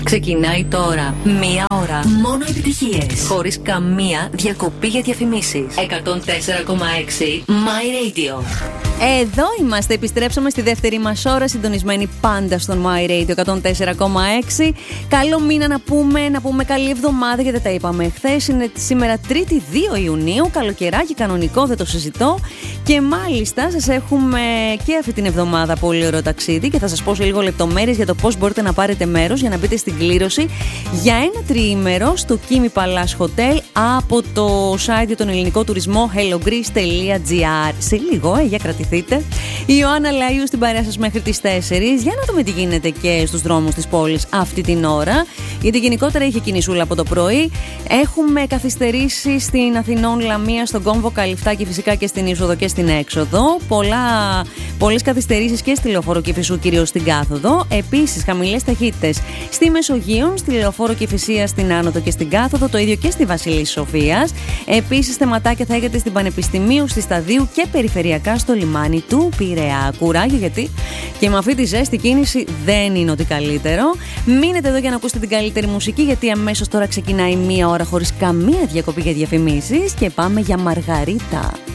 Ξεκινάει τώρα μία ώρα μόνο επιτυχίες, χωρίς καμία διακοπή για διαφημίσεις. 104,6 My Radio. Εδώ είμαστε, επιστρέψαμε στη δεύτερη μας ώρα, συντονισμένοι πάντα στον My Radio 104,6. Καλό μήνα να πούμε καλή εβδομάδα, γιατί δεν τα είπαμε χθες. Είναι σήμερα 3η 2 Ιουνίου, καλοκαιράκι κανονικό, δεν το συζητώ. Και μάλιστα σας έχουμε και αυτή την εβδομάδα πολύ ωραίο ταξίδι και θα σας πω σε λίγο λεπτομέρειες για το πώς μπορείτε να πάρετε μέρος για να μπείτε στην κλήρωση για ένα τριήμερο στο Kimi Palace Hotel από το site για τον ελληνικό τουρισμό hellogreece.gr. Σε λίγο, για κρατηθείτε. Η Ιωάννα Λαΐου στην παρέα σας μέχρι τις 4. Για να δούμε τι γίνεται και στους δρόμους της πόλης αυτή την ώρα. Γιατί γενικότερα είχε κινησούλα από το πρωί. Έχουμε καθυστερήσει στην Αθηνών Λαμία, στον κόμβο Καλυφτάκη, φυσικά και στην είσοδο και στην έξοδο. Πολλές καθυστερήσεις και στη Λεωφόρο Κηφισού, κυρίως στην κάθοδο. Επίσης, χαμηλές ταχύτητες στη Μεσογείων, στη Λεωφόρο Κηφισίας, στην άνοδο και στην κάθοδο. Το ίδιο και στη Βασιλής Σοφίας. Επίσης, θεματάκια θα έχετε στην Πανεπιστημίου, στη Σταδίου και περιφερειακά στο λιμάνι του Πειραιά. Κουράγιο, γιατί και με αυτή τη ζέστη κίνηση δεν είναι ότι καλύτερο. Μείνετε εδώ για να ακούσετε την καλύτερη μουσική, γιατί αμέσως τώρα ξεκινάει μία ώρα χωρίς καμία διακοπή για διαφημίσεις και πάμε για Μαργαρίτα.